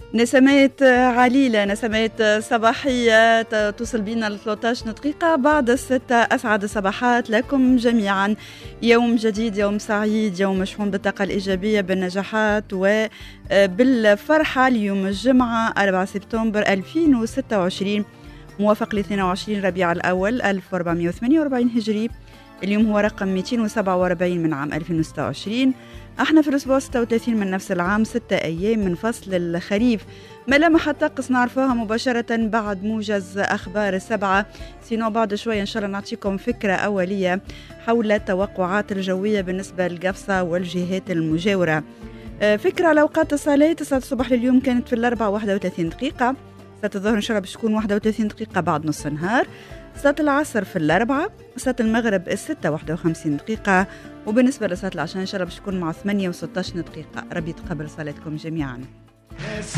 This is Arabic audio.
نسمات عليلة، نسمات صباحية توصل بينا ل 13 دقيقة بعد الستة. أسعد الصباحات لكم جميعا. يوم جديد، يوم سعيد، يوم مشحون بالطاقة الإيجابية، بالنجاحات وبالفرحة. اليوم الجمعة 4 سبتمبر 2026 موافق ل 22 ربيع الأول 1448 هجري. اليوم هو رقم 247 من عام 2026. احنا في الأسبوع 36 من نفس العام، 6 أيام من فصل الخريف. ملامح الطقس نعرفوها مباشرة بعد موجز أخبار السبعة. سينو بعد شوية إن شاء الله نعطيكم فكرة أولية حول التوقعات الجوية بالنسبة للقفصة والجهات المجاورة. فكرة على أوقات الصلاة. 9 الصبح لليوم كانت في 4:31 دقيقة. صلاة الظهر إن شاء الله باش تكون 31 دقيقة بعد نص النهار. صلاة العصر في 4، صلاة المغرب 6:51 دقيقة، وبالنسبة لصلاة العشاء إن شاء الله باش تكون مع 8:16 دقيقة. ربي يتقبل صلاتكم جميعا.